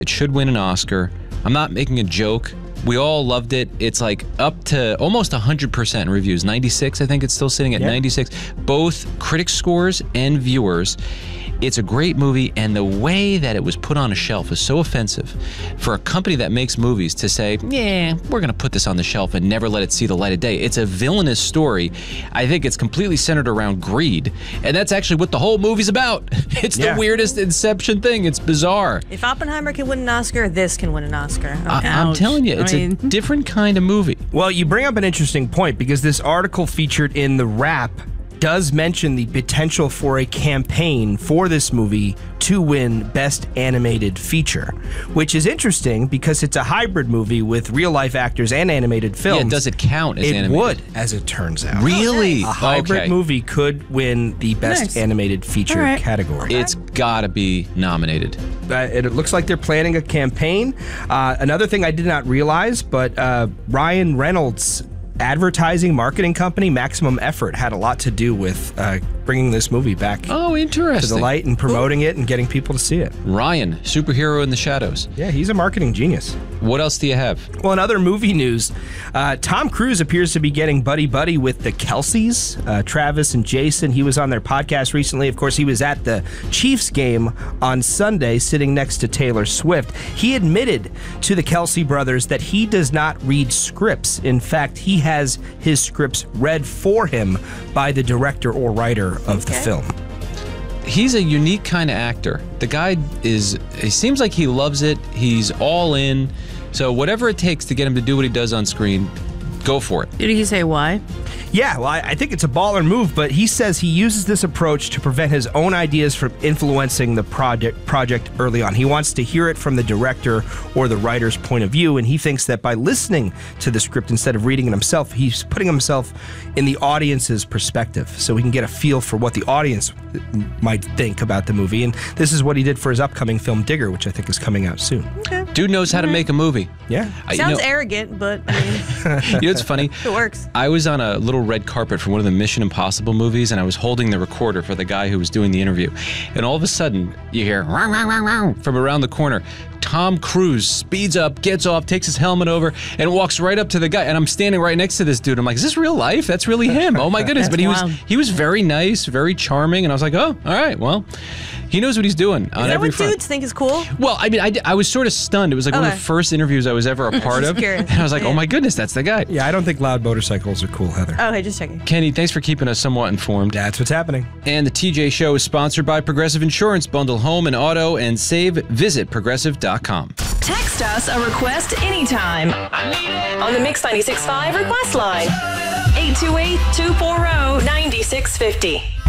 It should win an Oscar. I'm not making a joke. We all loved it. It's like up to almost 100% in reviews. 96, I think it's still sitting at 96. Both critic scores and viewers. It's a great movie, and the way that it was put on a shelf is so offensive for a company that makes movies to say, yeah, we're going to put this on the shelf and never let it see the light of day. It's a villainous story. I think it's completely centered around greed, and that's actually what the whole movie's about. It's the weirdest Inception thing. It's bizarre. If Oppenheimer can win an Oscar, this can win an Oscar. I'm telling you, it's a different kind of movie. Well, you bring up an interesting point because this article featured in The Wrap does mention the potential for a campaign for this movie to win Best Animated Feature, which is interesting because it's a hybrid movie with real-life actors and animated films. Yeah, does it count as animated? It would, as it turns out. Really? A hybrid movie could win the Best Animated Feature category. It's got to be nominated. It looks like they're planning a campaign. Another thing I did not realize, but Ryan Reynolds' advertising marketing company, Maximum Effort, had a lot to do with bringing this movie back to the light and promoting it and getting people to see it. Ryan, superhero in the shadows. Yeah, he's a marketing genius. What else do you have? Well, in other movie news, Tom Cruise appears to be getting buddy-buddy with the Kelceys, Travis and Jason. He was on their podcast recently. Of course, he was at the Chiefs game on Sunday sitting next to Taylor Swift. He admitted to the Kelce brothers that he does not read scripts. In fact, he has his scripts read for him by the director or writer of the film. He's a unique kind of actor. The guy he seems like he loves it. He's all in. So whatever it takes to get him to do what he does on screen, go for it. Did he say why? Yeah, well, I think it's a baller move, but he says he uses this approach to prevent his own ideas from influencing the project early on. He wants to hear it from the director or the writer's point of view, and he thinks that by listening to the script instead of reading it himself, he's putting himself in the audience's perspective so he can get a feel for what the audience might think about the movie. And this is what he did for his upcoming film Digger, which I think is coming out soon. Okay. Dude knows how to make a movie. Yeah. Sounds arrogant, but I mean, it's funny. It works. I was on a little red carpet for one of the Mission Impossible movies, and I was holding the recorder for the guy who was doing the interview. And all of a sudden, you hear from around the corner. Tom Cruise speeds up, gets off, takes his helmet over, and walks right up to the guy. And I'm standing right next to this dude. I'm like, is this real life? That's really him. Oh my goodness. But he was very nice, very charming, and I was like, oh, all right, well, he knows what he's doing on every front. Is that what dudes think is cool? Well, I mean, I was sort of stunned. It was like one of the first interviews I was ever a part of. And I was like, oh my goodness, that's the guy. Yeah, I don't think loud motorcycles are cool, Heather. Oh, hey, just checking. Kenny, thanks for keeping us somewhat informed. That's what's happening. And the TJ Show is sponsored by Progressive Insurance. Bundle home and auto and save. Visit Progressive.com. Text us a request anytime on the Mix 96.5 request line. 828-240-9650.